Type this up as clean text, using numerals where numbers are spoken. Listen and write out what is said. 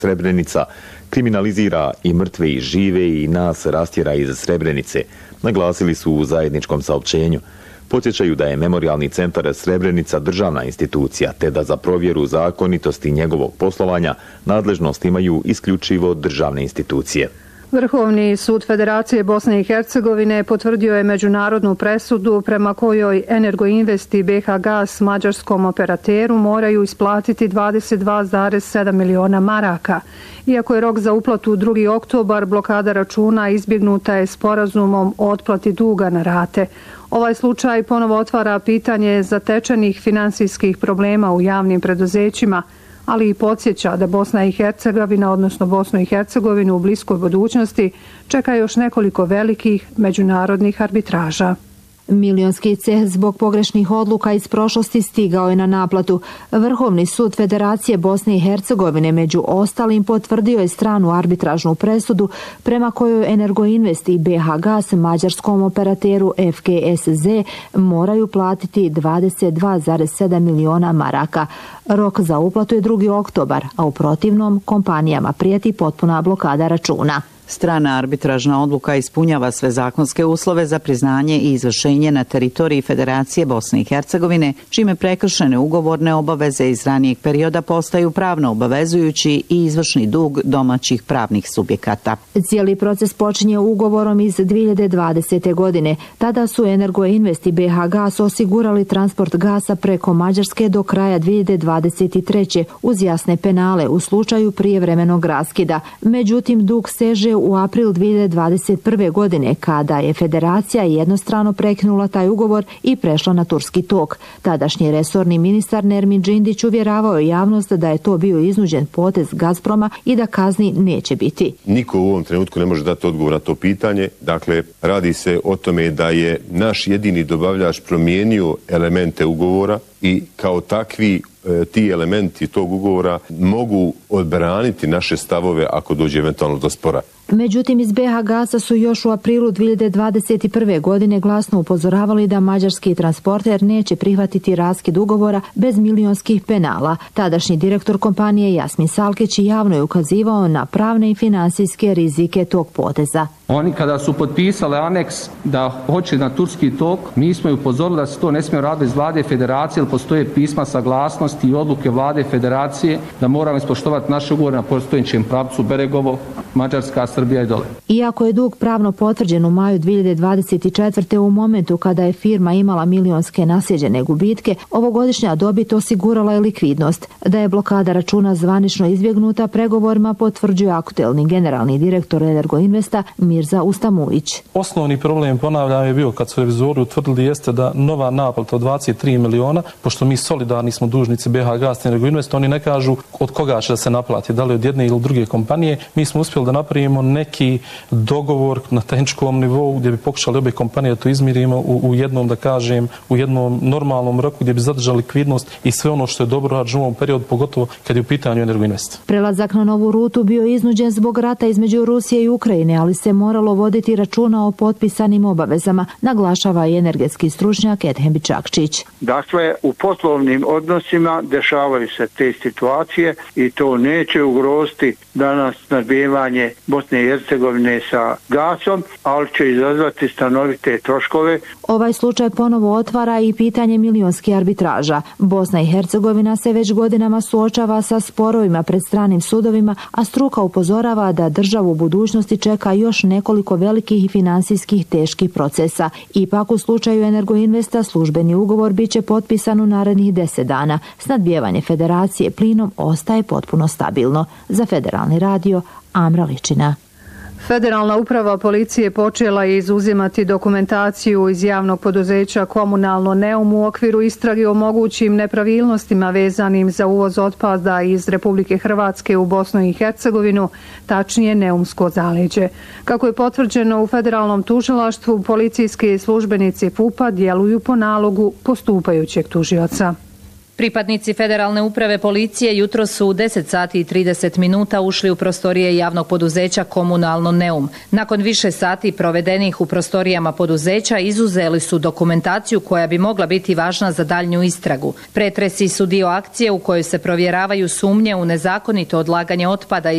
Srebrenica kriminalizira i mrtve i žive i nas rastjera iz Srebrenice, naglasili su u zajedničkom saopćenju. Podsjećaju da je Memorijalni centar Srebrenica državna institucija, te da za provjeru zakonitosti njegovog poslovanja nadležnost imaju isključivo državne institucije. Vrhovni sud Federacije Bosne i Hercegovine potvrdio je međunarodnu presudu prema kojoj Energoinvest i BH Gas mađarskom operateru moraju isplatiti 22,7 miliona maraka. Iako je rok za uplatu 2. oktobar, blokada računa izbjegnuta je sporazumom o otplati duga na rate. Ovaj slučaj ponovo otvara pitanje zatečenih finansijskih problema u javnim preduzećima, ali i podsjeća da Bosna i Hercegovina, odnosno Bosnu i Hercegovinu u bliskoj budućnosti, čeka još nekoliko velikih međunarodnih arbitraža. Milionski ceh zbog pogrešnih odluka iz prošlosti stigao je na naplatu. Vrhovni sud Federacije Bosne i Hercegovine među ostalim potvrdio je stranu arbitražnu presudu prema kojoj Energoinvest i BH Gas mađarskom operateru FGSZ moraju platiti 22,7 miliona maraka. Rok za uplatu je 2. oktobar, a u protivnom kompanijama prijeti potpuna blokada računa. Strana arbitražna odluka ispunjava sve zakonske uslove za priznanje i izvršenje na teritoriji Federacije Bosne i Hercegovine, čime prekršene ugovorne obaveze iz ranijeg perioda postaju pravno obavezujući i izvršni dug domaćih pravnih subjekata. Cijeli proces počinje ugovorom iz 2020. godine. Tada su Energoinvest i BH Gas osigurali transport gasa preko Mađarske do kraja 2023. uz jasne penale u slučaju prijevremenog raskida. Međutim, dug seže u april 2021. godine kada je Federacija jednostrano prekinula taj ugovor i prešla na turski tok. Tadašnji resorni ministar Nermin Džindić uvjeravao je javnost da je to bio iznuđen potez Gazproma i da kazni neće biti. Niko u ovom trenutku ne može dati odgovor na to pitanje. Dakle, radi se o tome da je naš jedini dobavljač promijenio elemente ugovora i kao takvi ti elementi tog ugovora mogu odbraniti naše stavove ako dođe eventualno do spora. Međutim, iz BH Gasa su još u aprilu 2021. godine glasno upozoravali da mađarski transporter neće prihvatiti raskid ugovora bez milionskih penala. Tadašnji direktor kompanije Jasmin Salkić javno je ukazivao na pravne i finansijske rizike tog poteza. Oni kada su potpisali aneks da hoće na turski tok, mi smo upozorili da se to ne smije raditi iz vlade federacije, jer postoje pisma saglasnosti i odluke vlade federacije da moramo ispoštovati naše ugovore na postojećem pravcu Beregovo, Mađarska, Srbija i dole. Iako je dug pravno potvrđen u maju 2024. u momentu kada je firma imala milionske naslijeđene gubitke, ovogodišnja dobit osigurala je likvidnost. Da je blokada računa zvanično izbjegnuta pregovorima potvrđuje aktuelni generalni direktor Energoinvesta Mirza Ustamuić. Osnovni problem, ponavljam, je bio kad su revizori utvrdili jeste da nova naplata od 23 miliona, pošto mi solidarni smo dužnici BH Gas i Energoinvest, oni ne kažu od koga će da se naplati, da li od jedne ili druge kompanije. Mi smo uspjeli da napravimo neki dogovor na tehničkom nivou gdje bi pokušali obje kompanije da to izmirimo u jednom, da kažem, u jednom normalnom roku gdje bi zadržali likvidnost i sve ono što je dobro rađeno u ovom periodu, pogotovo kad je u pitanju Energoinvest. Prelazak na novu rutu bio iznuđen zbog rata između Rusije i Ukrajine, ali se moralo voditi računa o potpisanim obavezama, naglašava i energetski stručnjak Edhem Bičakčić. Dakle, u poslovnim odnosima dešavaju se te situacije i to neće ugroziti danas snabdijevanje Bosne i Hercegovine sa gasom, ali će izazvati stanovite troškove. Ovaj slučaj ponovo otvara i pitanje milionskih arbitraža. Bosna i Hercegovina se već godinama suočava sa sporovima pred stranim sudovima, a struka upozorava da državu u budućnosti čeka još nekoliko velikih i finansijskih teških procesa. Ipak u slučaju Energoinvesta službeni ugovor biće potpisan u narednih 10 dana. Snadbijevanje Federacije plinom ostaje potpuno stabilno. Za Federalni radio, Amra Ličina. Federalna uprava policije počela je izuzimati dokumentaciju iz javnog poduzeća Komunalno Neum u okviru istrage o mogućim nepravilnostima vezanim za uvoz otpada iz Republike Hrvatske u Bosnu i Hercegovinu, tačnije Neumsko zaleđe. Kako je potvrđeno u federalnom tužilaštvu, policijski službenici FUP-a djeluju po nalogu postupajućeg tužioca. Pripadnici Federalne uprave policije jutro su u 10 sati i 30 minuta ušli u prostorije javnog poduzeća Komunalno Neum. Nakon više sati provedenih u prostorijama poduzeća izuzeli su dokumentaciju koja bi mogla biti važna za daljnju istragu. Pretresi su dio akcije u kojoj se provjeravaju sumnje u nezakonito odlaganje otpada